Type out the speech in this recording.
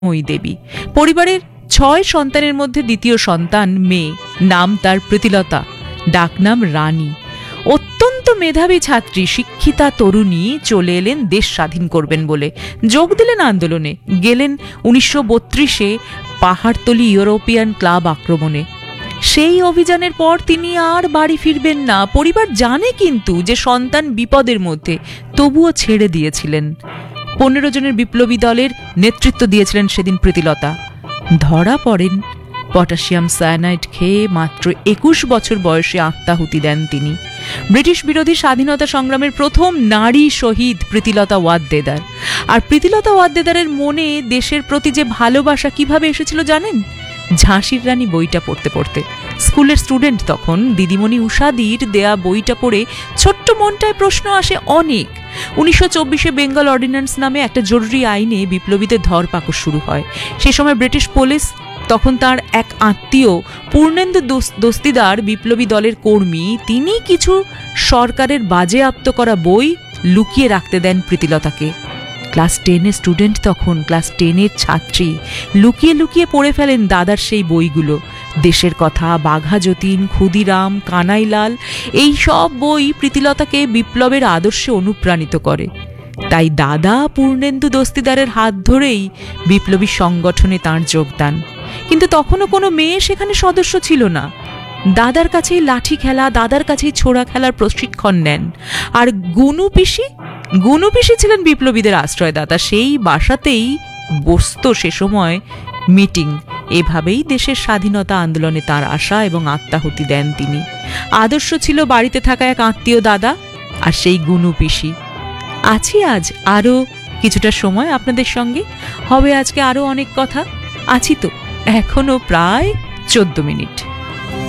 ওই দেবী। পরিবারের 6 সন্তানের মধ্যে দ্বিতীয় সন্তান, মেয়ে, নাম তার প্রীতিলতা, ডাকনাম রানী। অত্যন্ত মেধাবী ছাত্রী, শিক্ষিতা তরুণী, চলে এলেন দেশ স্বাধীন করবেন বলে। যোগ দিলেন আন্দোলনে, গেলেন 1932-এ পাহাড়তলি ইউরোপিয়ান ক্লাব আক্রমণে। সেই অভিযানের পর তিনি আর বাড়ি ফিরবেন না। পরিবার জানে কিন্তু যে সন্তান বিপদের মধ্যে, তবুও ছেড়ে দিয়েছিলেন। 15 জনের বিপ্লবী দলের নেতৃত্ব দিয়েছিলেন সেদিন প্রীতিলতা। ধরা পড়েন, পটাশিয়াম সায়ানাইড খেয়ে মাত্র 21 বছর বয়সে আত্মাহুতি দেন তিনি। ব্রিটিশ বিরোধী স্বাধীনতা সংগ্রামের প্রথম নারী শহীদ প্রীতিলতা ওয়াদ্দেদার। আর প্রীতিলতা ওয়াদ্দেদারের মনে দেশের প্রতি যে ভালোবাসা কিভাবে এসেছিল জানেন? ঝাঁসির রানী বইটা পড়তে পড়তে। স্কুলের স্টুডেন্ট তখন, দিদিমণি উষাদির দেয়া বইটা পড়ে ছোট্ট মনটায় প্রশ্ন আসে অনেক। 1924-এ বেঙ্গল অর্ডিন্যান্স নামে একটা জরুরি আইনে বিপ্লবীদের ধরপাকড় শুরু হয়। সে সময় ব্রিটিশ পুলিশ, তখন তার এক আত্মীয় পূর্ণেন্দু দস্তিদার বিপ্লবী দলের কর্মী, তিনি কিছু সরকারের বাজেয়াপ্ত করা বই লুকিয়ে রাখতে দেন প্রীতিলতাকে। ক্লাস 10-এর স্টুডেন্ট তখন, ক্লাস 10-এর ছাত্রী, লুকিয়ে লুকিয়ে পড়ে ফেলেন দাদার সেই বইগুলো। দেশের কথা, বাঘা যতীন, ক্ষুদিরাম, কানাইলাল, এই সব বই প্রীতিলতাকে বিপ্লবের আদর্শে অনুপ্রাণিত করে। তাই দাদা পূর্ণেন্দু দস্তিদারের হাত ধরেই বিপ্লবী সংগঠনে তাঁর যোগদান। কিন্তু তখনও কোনো মেয়ে সেখানে সদস্য ছিল না। দাদার কাছেই লাঠি খেলা, দাদার কাছেই ছোড়া খেলার প্রশিক্ষণ নেন। আর গুনু পিসি ছিলেন বিপ্লবীদের আশ্রয়দাতা। সেই বাসাতেই বসত সে সময় মিটিং। এভাবেই দেশের স্বাধীনতা আন্দোলনে তার আশা এবং আত্মাহুতি দেন তিনি। আদর্শ ছিল বাড়িতে থাকা এক আত্মীয় দাদা আর সেই গুনু পিসি। আছি আজ আরও কিছুটা সময় আপনাদের সঙ্গে, হবে আজকে আরও অনেক কথা। আছি তো এখনো প্রায় 14 মিনিট।